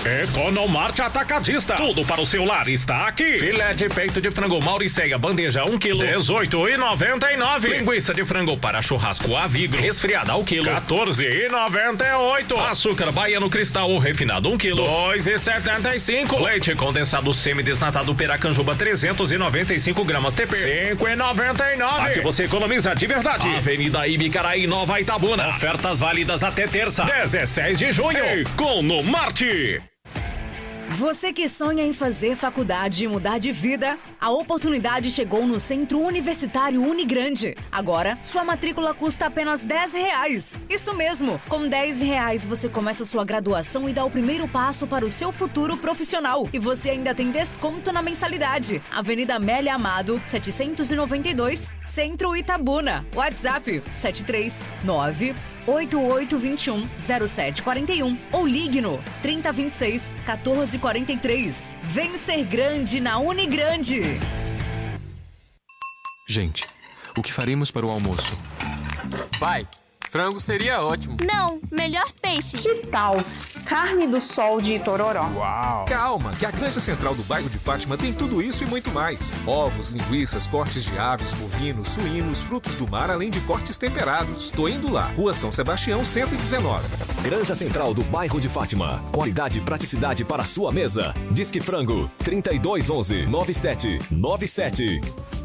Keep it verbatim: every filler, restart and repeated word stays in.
Economarte Atacadista. Tudo para o seu lar está aqui. Filé de peito de frango Mauriceia, bandeja um quilo, dezoito e noventa e nove. Linguiça de frango para churrasco Avigro, resfriada ao quilo, quatorze e noventa e oito. Açúcar baiano cristal refinado um quilo, dois e setenta e cinco. Leite condensado semi-desnatado Piracanjuba trezentos e noventa e cinco gramas T P, cinco e noventa e nove. Aqui você economiza de verdade. Avenida Ibicaraí, Nova Itabuna. Ofertas válidas até terça, dezesseis de junho. Economarte. Você que sonha em fazer faculdade e mudar de vida, a oportunidade chegou no Centro Universitário Unigrande. Agora, sua matrícula custa apenas dez reais. Isso mesmo, com dez reais você começa sua graduação e dá o primeiro passo para o seu futuro profissional. E você ainda tem desconto na mensalidade. Avenida Amélia Amado, setecentos e noventa e dois, Centro Itabuna. WhatsApp sete três nove oito oito dois um zero sete quatro um ou ligue no trinta vinte e seis quatorze quarenta e três. Vem ser grande na Unigrande. Gente, o que faremos para o almoço? Pai, frango seria ótimo. Não, melhor peixe. Que tal carne do sol de Itororó? Uau! Calma, que a Granja Central do bairro de Fátima tem tudo isso e muito mais. Ovos, linguiças, cortes de aves, bovinos, suínos, frutos do mar, além de cortes temperados. Tô indo lá. Rua São Sebastião, cento e dezenove. Granja Central do bairro de Fátima. Qualidade e praticidade para a sua mesa. Disque Frango, trinta e dois onze, noventa e sete noventa e sete.